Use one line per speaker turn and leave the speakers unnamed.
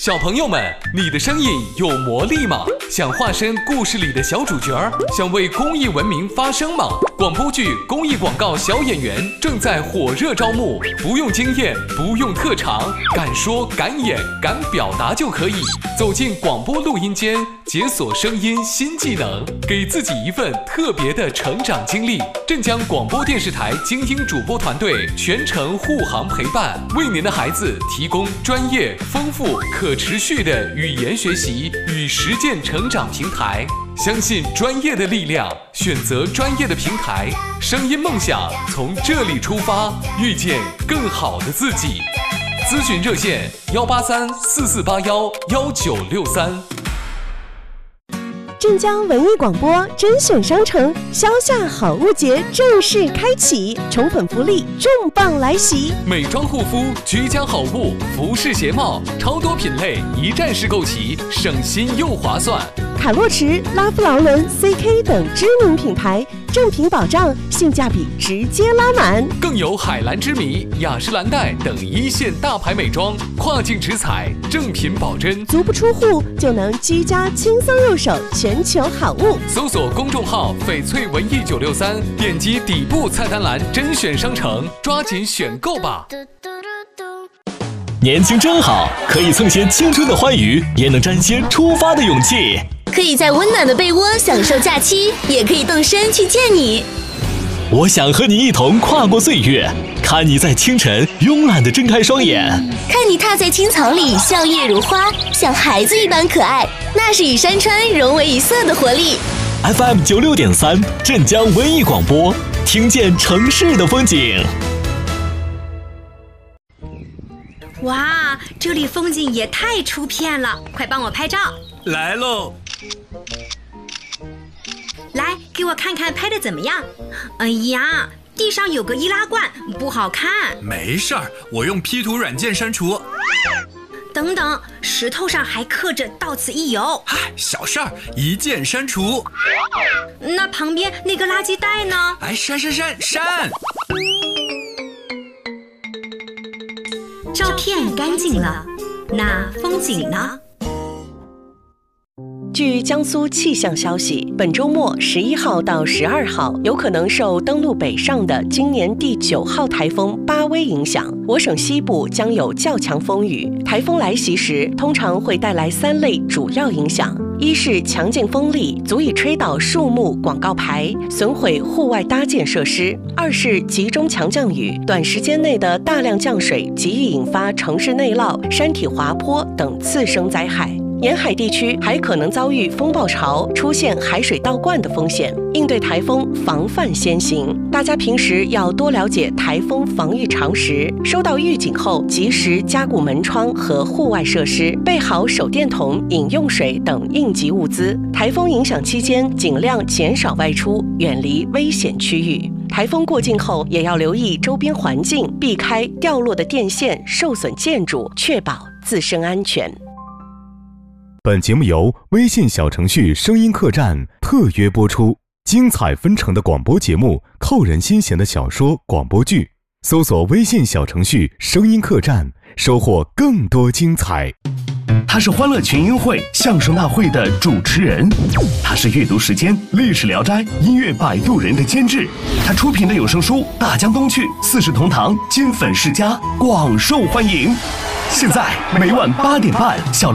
小朋友们，你的声音有魔力吗？想化身故事里的小主角，想为公益文明发声吗？广播剧、公益广告小演员正在火热招募，不用经验，不用特长，敢说敢演敢表达就可以。走进广播录音间，解锁声音新技能，给自己一份特别的成长经历。镇江广播电视台精英主播团队全程护航陪伴，为您的孩子提供专业、丰富、可持续的语言学习与实践成长平台。相信专业的力量，选择专业的平台，声音梦想从这里出发，遇见更好的自己。咨询热线18344811963。
镇江文艺广播甄选商城销夏好物节正式开启，宠粉福利重磅来袭！
美妆护肤、居家好物、服饰鞋帽，超多品类一站式购齐，省心又划算。
卡洛驰、拉夫劳伦、CK 等知名品牌，正品保障，性价比直接拉满。
更有海蓝之谜、雅诗兰黛等一线大牌美妆，跨境直采，正品保真，
足不出户就能居家轻松入手全球好物。
搜索公众号翡翠文艺963，点击底部菜单栏甄选商城，抓紧选购吧。
年轻真好，可以蹭些青春的欢愉，也能沾些出发的勇气。
可以在温暖的被窝享受假期，也可以动身去见你。
我想和你一同跨过岁月，看你在清晨慵懒地睁开双眼，
看你踏在青草里笑靥如花，像孩子一般可爱，那是与山川融为一色的活力。
FM 96.3镇江文艺广播，听见城市的风景。
哇，这里风景也太出片了，快帮我拍照。
来喽！
来，给我看看拍的怎么样？哎呀，地上有个易拉罐，不好看。
没事儿，我用 P 图软件删除。
等等，石头上还刻着到此一游。
嗨，小事儿，一键删除。
那旁边那个垃圾袋呢？
哎，删！
照片干净了，那风景呢？
据江苏气象消息，本周末11号到12号有可能受登陆北上的今年第9号台风巴威影响，我省西部将有较强风雨。台风来袭时，通常会带来3类主要影响：一是强劲风力足以吹倒树木、广告牌，损毁户外搭建设施；二是集中强降雨，短时间内的大量降水极易引发城市内涝、山体滑坡等次生灾害。沿海地区还可能遭遇风暴潮，出现海水倒灌的风险。应对台风，防范先行。大家平时要多了解台风防御常识，收到预警后及时加固门窗和户外设施，备好手电筒、饮用水等应急物资。台风影响期间，尽量减少外出，远离危险区域。台风过境后，也要留意周边环境，避开掉落的电线、受损建筑，确保自身安全。
本节目由微信小程序声音客栈特约播出，精彩纷呈的广播节目，扣人心弦的小说广播剧，搜索微信小程序声音客栈，收获更多精彩。
他是欢乐群英会、相声大会的主持人，他是阅读时间、历史聊斋、音乐摆渡人的监制，他出品的有声书《大江东去》、《四世同堂》、《金粉世家》广受欢迎。现在每晚8点半，小